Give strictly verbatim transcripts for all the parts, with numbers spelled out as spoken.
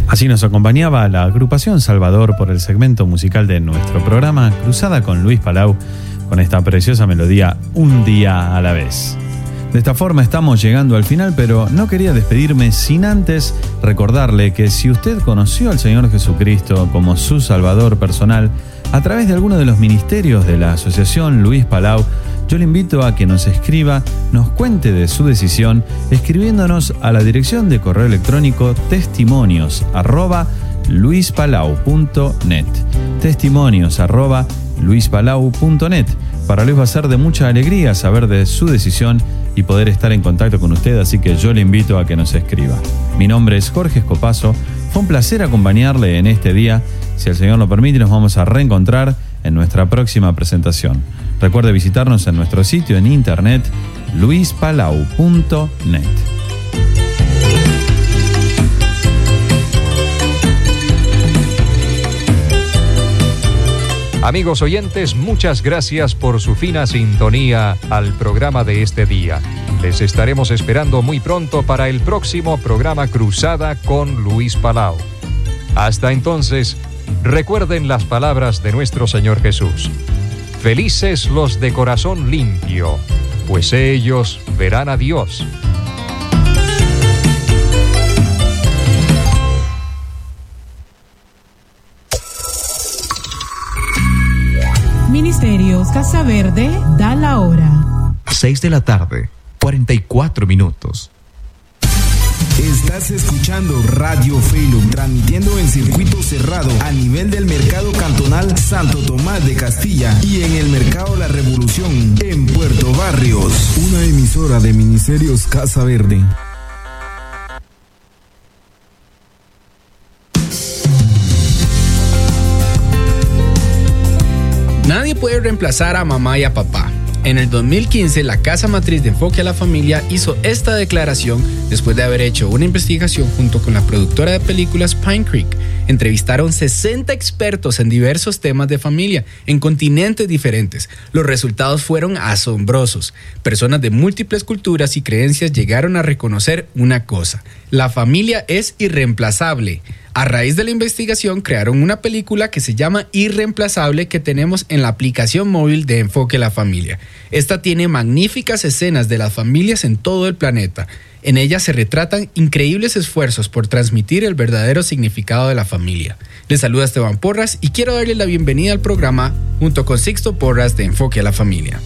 Así nos acompañaba la agrupación Salvador por el segmento musical de nuestro programa Cruzada con Luis Palau, con esta preciosa melodía Un día a la vez. De esta forma estamos llegando al final, pero no quería despedirme sin antes recordarle que si usted conoció al Señor Jesucristo como su Salvador personal a través de alguno de los ministerios de la Asociación Luis Palau, yo le invito a que nos escriba, nos cuente de su decisión, escribiéndonos a la dirección de correo electrónico testimonios arroba luispalau punto net. Testimonios arroba luispalau punto net. Para Luis va a ser de mucha alegría saber de su decisión y poder estar en contacto con usted, así que yo le invito a que nos escriba. Mi nombre es Jorge Escopazo, fue un placer acompañarle en este día. Si el Señor lo permite, nos vamos a reencontrar en nuestra próxima presentación. Recuerde visitarnos en nuestro sitio en internet luispalau punto net. Amigos oyentes, muchas gracias por su fina sintonía al programa de este día. Les estaremos esperando muy pronto para el próximo programa Cruzada con Luis Palau. Hasta entonces, recuerden las palabras de nuestro Señor Jesús. Felices los de corazón limpio, pues ellos verán a Dios. Ministerios Casa Verde da la hora. seis de la tarde, cuarenta y cuatro minutos. Estás escuchando Radio Felum, transmitiendo en circuito cerrado a nivel del Mercado Cantonal Santo Tomás de Castilla y en el Mercado La Revolución en Puerto Barrios. Una emisora de Ministerios Casa Verde. Nadie puede reemplazar a mamá y a papá. En el dos mil quince, la Casa Matriz de Enfoque a la Familia hizo esta declaración después de haber hecho una investigación junto con la productora de películas Pine Creek. Entrevistaron sesenta expertos en diversos temas de familia, en continentes diferentes. Los resultados fueron asombrosos. Personas de múltiples culturas y creencias llegaron a reconocer una cosa: la familia es irreemplazable. A raíz de la investigación, crearon una película que se llama Irreemplazable, que tenemos en la aplicación móvil de Enfoque a la Familia. Esta tiene magníficas escenas de las familias en todo el planeta. En ella se retratan increíbles esfuerzos por transmitir el verdadero significado de la familia. Les saluda Esteban Porras y quiero darle la bienvenida al programa junto con Sixto Porras de Enfoque a la Familia.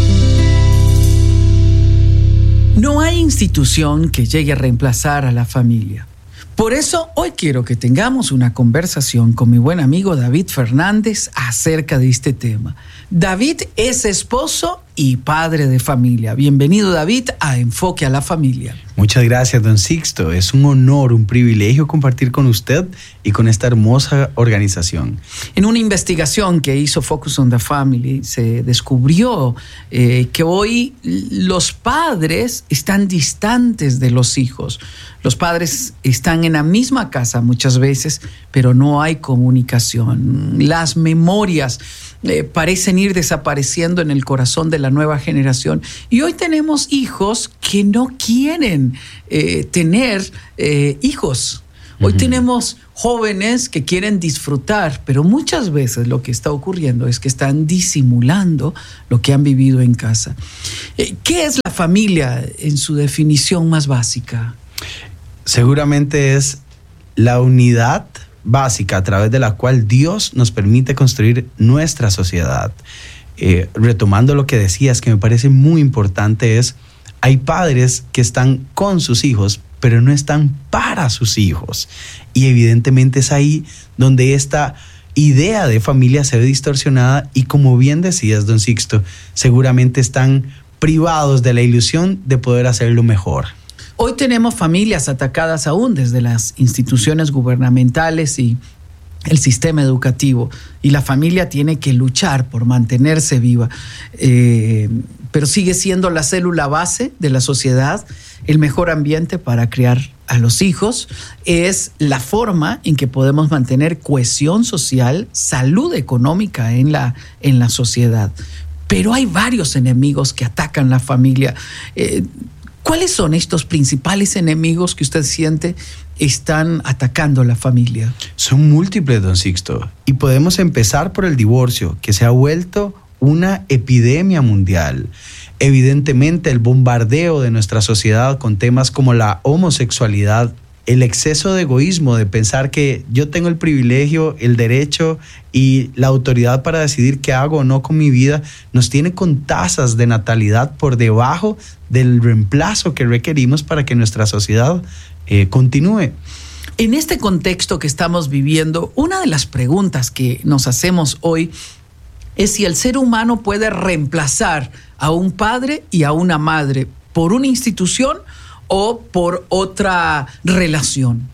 No hay institución que llegue a reemplazar a la familia. Por eso hoy quiero que tengamos una conversación con mi buen amigo David Fernández acerca de este tema. David es esposo y padre de familia. Bienvenido, David, a Enfoque a la Familia. Muchas gracias, don Sixto. Es un honor, un privilegio compartir con usted y con esta hermosa organización. En una investigación que hizo Focus on the Family, se descubrió eh, que hoy los padres están distantes de los hijos. Los padres están en la misma casa muchas veces, pero no hay comunicación. Las memorias eh, parecen ir desapareciendo en el corazón de la nueva generación. Y hoy tenemos hijos que no quieren eh, tener eh, hijos. Hoy uh-huh. tenemos jóvenes que quieren disfrutar, pero muchas veces lo que está ocurriendo es que están disimulando lo que han vivido en casa. Eh, ¿Qué es la familia en su definición más básica? Seguramente es la unidad básica a través de la cual Dios nos permite construir nuestra sociedad. Eh, retomando lo que decías, que me parece muy importante, es hay padres que están con sus hijos, pero no están para sus hijos. Y evidentemente es ahí donde esta idea de familia se ve distorsionada y, como bien decías, don Sixto, seguramente están privados de la ilusión de poder hacerlo mejor. Hoy tenemos familias atacadas aún desde las instituciones gubernamentales y el sistema educativo, y la familia tiene que luchar por mantenerse viva, eh, pero sigue siendo la célula base de la sociedad. El mejor ambiente para criar a los hijos es la forma en que podemos mantener cohesión social, salud económica en la, en la sociedad. Pero hay varios enemigos que atacan la familia. Eh, ¿Cuáles son estos principales enemigos que usted siente están atacando a la familia? Son múltiples, don Sixto. Y podemos empezar por el divorcio, que se ha vuelto una epidemia mundial. Evidentemente, el bombardeo de nuestra sociedad con temas como la homosexualidad, el exceso de egoísmo, de pensar que yo tengo el privilegio, el derecho y la autoridad para decidir qué hago o no con mi vida, nos tiene con tasas de natalidad por debajo del reemplazo que requerimos para que nuestra sociedad eh, continúe. En este contexto que estamos viviendo, una de las preguntas que nos hacemos hoy es si el ser humano puede reemplazar a un padre y a una madre por una institución o por otra relación.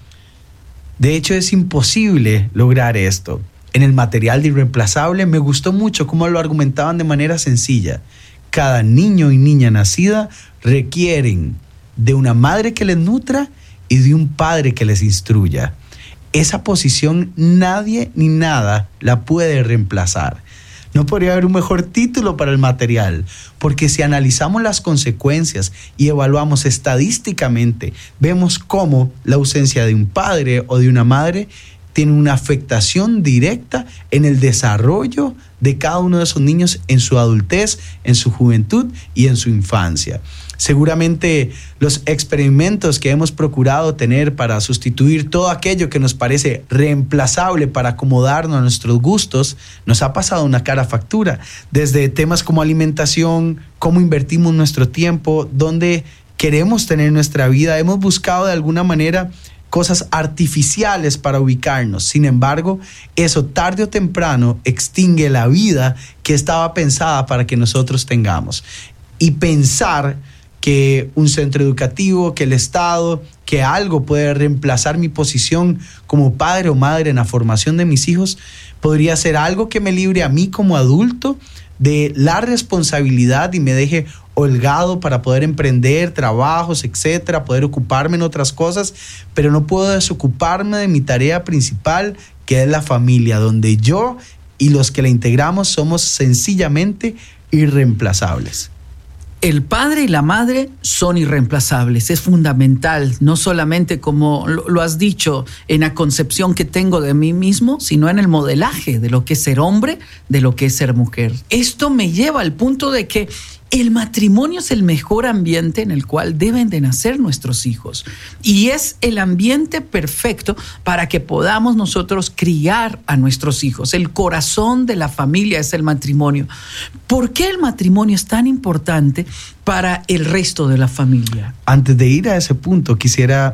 De hecho, es imposible lograr esto. En el material de Irreemplazable me gustó mucho cómo lo argumentaban de manera sencilla. Cada niño y niña nacida requieren de una madre que les nutra y de un padre que les instruya. Esa posición nadie ni nada la puede reemplazar. No podría haber un mejor título para el material, porque si analizamos las consecuencias y evaluamos estadísticamente, vemos cómo la ausencia de un padre o de una madre tiene una afectación directa en el desarrollo de cada uno de esos niños en su adultez, en su juventud y en su infancia. Seguramente los experimentos que hemos procurado tener para sustituir todo aquello que nos parece reemplazable para acomodarnos a nuestros gustos, nos ha pasado una cara factura. Desde temas como alimentación, cómo invertimos nuestro tiempo, dónde queremos tener nuestra vida, hemos buscado de alguna manera cosas artificiales para ubicarnos. Sin embargo, eso tarde o temprano extingue la vida que estaba pensada para que nosotros tengamos. Y pensar que un centro educativo, que el Estado, que algo puede reemplazar mi posición como padre o madre en la formación de mis hijos, podría ser algo que me libre a mí como adulto de la responsabilidad y me deje holgado para poder emprender trabajos, etcétera, poder ocuparme en otras cosas, pero no puedo desocuparme de mi tarea principal, que es la familia, donde yo y los que la integramos somos sencillamente irreemplazables. El padre y la madre son irreemplazables, es fundamental, no solamente como lo has dicho en la concepción que tengo de mí mismo, sino en el modelaje de lo que es ser hombre, de lo que es ser mujer. Esto me lleva al punto de que el matrimonio es el mejor ambiente en el cual deben de nacer nuestros hijos y es el ambiente perfecto para que podamos nosotros criar a nuestros hijos. El corazón de la familia es el matrimonio. ¿Por qué el matrimonio es tan importante para el resto de la familia? Antes de ir a ese punto, quisiera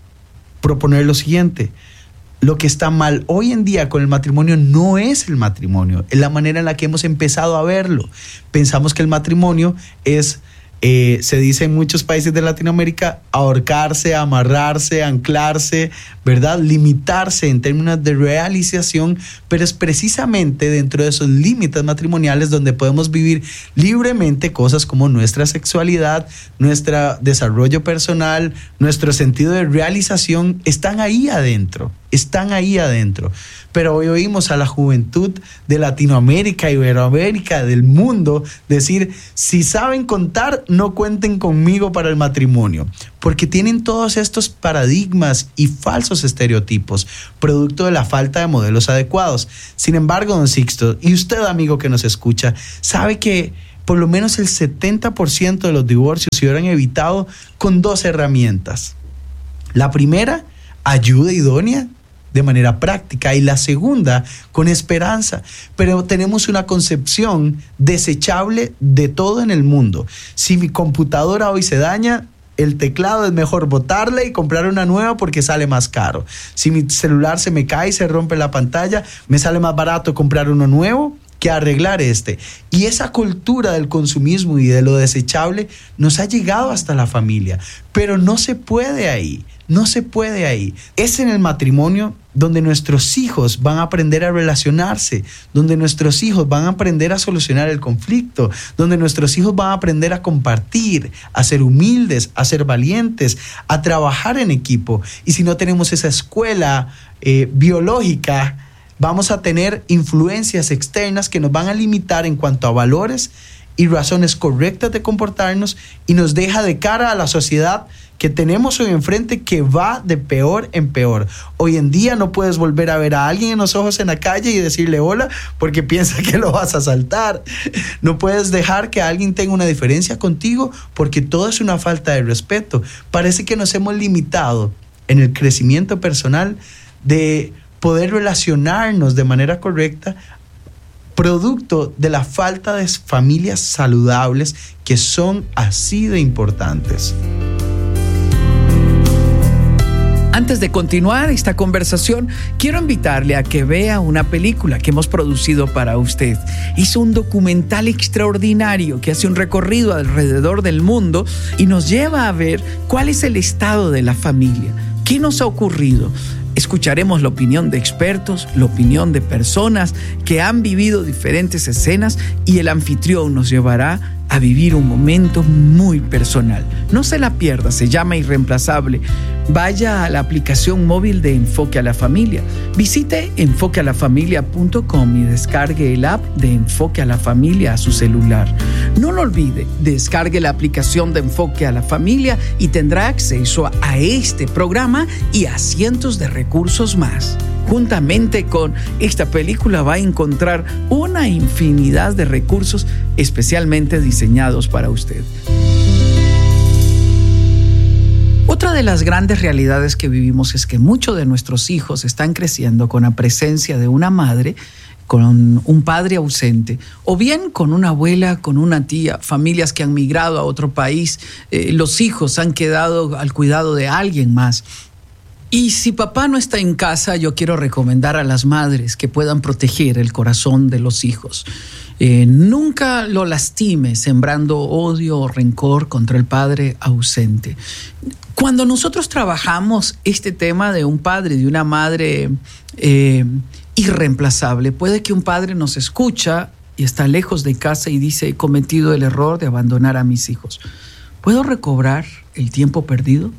proponer lo siguiente. Lo que está mal hoy en día con el matrimonio no es el matrimonio, es la manera en la que hemos empezado a verlo. Pensamos que el matrimonio es, eh, se dice en muchos países de Latinoamérica, ahorcarse, amarrarse, anclarse, ¿verdad? Limitarse en términos de realización, pero es precisamente dentro de esos límites matrimoniales donde podemos vivir libremente cosas como nuestra sexualidad, nuestro desarrollo personal, nuestro sentido de realización, están ahí adentro. Están ahí adentro. Pero hoy oímos a la juventud de Latinoamérica, Iberoamérica, del mundo, decir, si saben contar, no cuenten conmigo para el matrimonio. Porque tienen todos estos paradigmas y falsos estereotipos, producto de la falta de modelos adecuados. Sin embargo, don Sixto, y usted, amigo que nos escucha, sabe que por lo menos el setenta por ciento de los divorcios se hubieran evitado con dos herramientas. La primera, ayuda idónea de manera práctica, y la segunda con esperanza. Pero tenemos una concepción desechable de todo en el mundo. Si mi computadora hoy se daña, el teclado es mejor botarla y comprar una nueva porque sale más caro. Si mi celular se me cae y se rompe la pantalla, me sale más barato comprar uno nuevo que arreglar este. Y esa cultura del consumismo y de lo desechable nos ha llegado hasta la familia, pero no se puede ahí. No se puede ahí. Es en el matrimonio donde nuestros hijos van a aprender a relacionarse, donde nuestros hijos van a aprender a solucionar el conflicto, donde nuestros hijos van a aprender a compartir, a ser humildes, a ser valientes, a trabajar en equipo. Y si no tenemos esa escuela eh, biológica, vamos a tener influencias externas que nos van a limitar en cuanto a valores y razones correctas de comportarnos y nos deja de cara a la sociedad que tenemos hoy enfrente, que va de peor en peor. Hoy en día no puedes volver a ver a alguien en los ojos en la calle y decirle hola porque piensa que lo vas a asaltar. No puedes dejar que alguien tenga una diferencia contigo porque todo es una falta de respeto. Parece que nos hemos limitado en el crecimiento personal de poder relacionarnos de manera correcta, producto de la falta de familias saludables que son así de importantes. Antes de continuar esta conversación, quiero invitarle a que vea una película que hemos producido para usted. Es un documental extraordinario que hace un recorrido alrededor del mundo y nos lleva a ver cuál es el estado de la familia, qué nos ha ocurrido. Escucharemos la opinión de expertos, la opinión de personas que han vivido diferentes escenas y el anfitrión nos llevará a vivir un momento muy personal. No se la pierda, se llama Irreemplazable. Vaya a la aplicación móvil de Enfoque a la Familia. Visite enfoque a la familia punto com y descargue el app de Enfoque a la Familia a su celular. No lo olvide, descargue la aplicación de Enfoque a la Familia y tendrá acceso a este programa y a cientos de recursos más. Juntamente con esta película va a encontrar una infinidad de recursos especialmente diseñados para usted. Otra de las grandes realidades que vivimos es que muchos de nuestros hijos están creciendo con la presencia de una madre, con un padre ausente, o bien con una abuela, con una tía, familias que han migrado a otro país, eh, los hijos han quedado al cuidado de alguien más. Y si papá no está en casa, yo quiero recomendar a las madres que puedan proteger el corazón de los hijos. Eh, nunca lo lastime sembrando odio o rencor contra el padre ausente. Cuando nosotros trabajamos este tema de un padre, de una madre eh, irreemplazable, puede que un padre nos escucha y está lejos de casa y dice: he cometido el error de abandonar a mis hijos. ¿Puedo recobrar el tiempo perdido?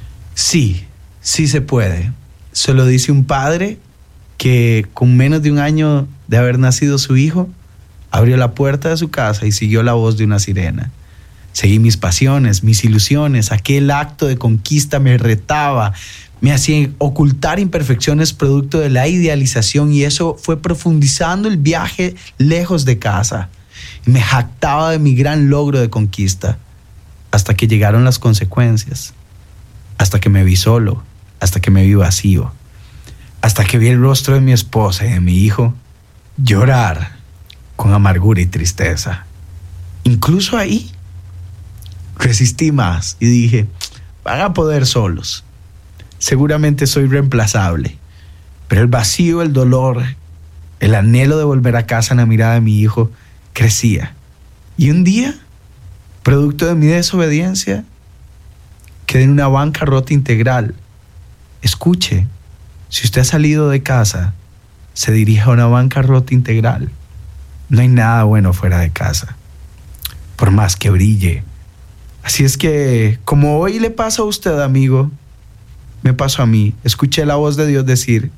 Sí. Sí se puede. Se lo dice un padre que con menos de un año de haber nacido su hijo, abrió la puerta de su casa y siguió la voz de una sirena. Seguí mis pasiones, mis ilusiones, aquel acto de conquista me retaba, me hacía ocultar imperfecciones producto de la idealización y eso fue profundizando el viaje lejos de casa. Y me jactaba de mi gran logro de conquista hasta que llegaron las consecuencias, hasta que me vi solo, hasta que me vi vacío, hasta que vi el rostro de mi esposa y de mi hijo llorar con amargura y tristeza. Incluso ahí resistí más y dije: van a poder solos. Seguramente soy reemplazable, pero el vacío, el dolor, el anhelo de volver a casa en la mirada de mi hijo crecía. Y un día, producto de mi desobediencia, quedé en una bancarrota integral. Escuche, si usted ha salido de casa, se dirige a una bancarrota integral. No hay nada bueno fuera de casa, por más que brille. Así es que, como hoy le pasa a usted, amigo, me pasó a mí. Escuché la voz de Dios decir: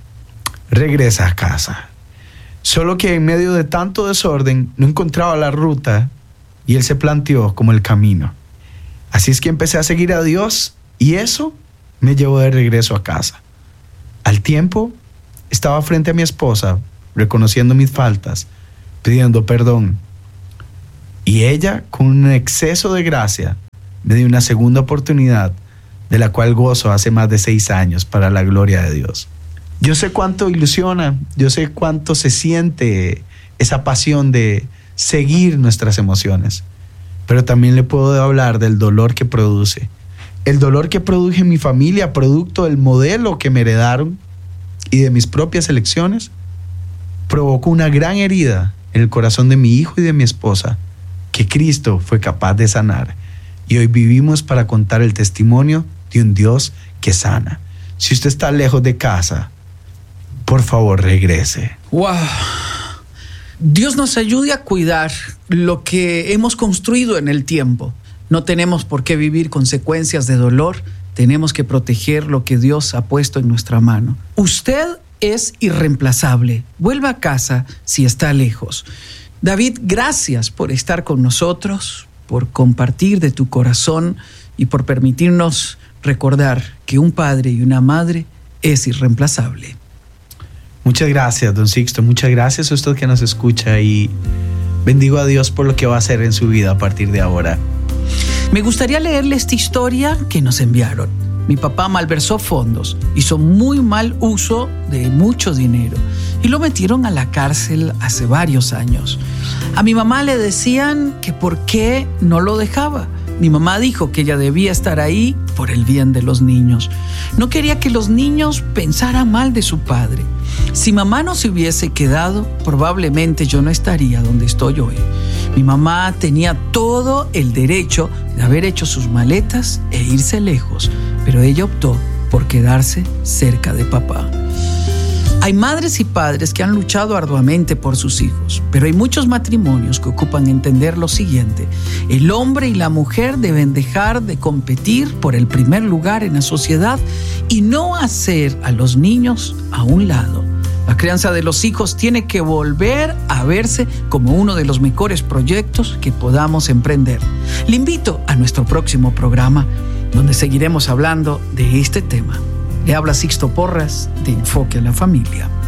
regresa a casa. Solo que en medio de tanto desorden no encontraba la ruta y Él se planteó como el camino. Así es que empecé a seguir a Dios y eso me llevó de regreso a casa. Al tiempo, estaba frente a mi esposa, reconociendo mis faltas, pidiendo perdón. Y ella, con un exceso de gracia, me dio una segunda oportunidad, de la cual gozo hace más de seis años para la gloria de Dios. Yo sé cuánto ilusiona, yo sé cuánto se siente esa pasión de seguir nuestras emociones. Pero también le puedo hablar del dolor que produce. El dolor que produje en mi familia, producto del modelo que me heredaron y de mis propias elecciones, provocó una gran herida en el corazón de mi hijo y de mi esposa, que Cristo fue capaz de sanar. Y hoy vivimos para contar el testimonio de un Dios que sana. Si usted está lejos de casa, por favor, regrese. ¡Wow! Dios nos ayude a cuidar lo que hemos construido en el tiempo. No tenemos por qué vivir consecuencias de dolor. Tenemos que proteger lo que Dios ha puesto en nuestra mano. Usted es irreemplazable. Vuelva a casa si está lejos. David, gracias por estar con nosotros, por compartir de tu corazón y por permitirnos recordar que un padre y una madre es irreemplazable. Muchas gracias, don Sixto. Muchas gracias a usted que nos escucha y bendigo a Dios por lo que va a hacer en su vida a partir de ahora. Me gustaría leerle esta historia que nos enviaron. Mi papá malversó fondos, hizo muy mal uso de mucho dinero y lo metieron a la cárcel hace varios años. A mi mamá le decían que por qué no lo dejaba. Mi mamá dijo que ella debía estar ahí por el bien de los niños. No quería que los niños pensaran mal de su padre. Si mamá no se hubiese quedado, probablemente yo no estaría donde estoy hoy. Mi mamá tenía todo el derecho de haber hecho sus maletas e irse lejos, pero ella optó por quedarse cerca de papá. Hay madres y padres que han luchado arduamente por sus hijos, pero hay muchos matrimonios que ocupan entender lo siguiente: el hombre y la mujer deben dejar de competir por el primer lugar en la sociedad y no hacer a los niños a un lado. La crianza de los hijos tiene que volver a verse como uno de los mejores proyectos que podamos emprender. Le invito a nuestro próximo programa, donde seguiremos hablando de este tema. Le habla Sixto Porras de Enfoque a la Familia.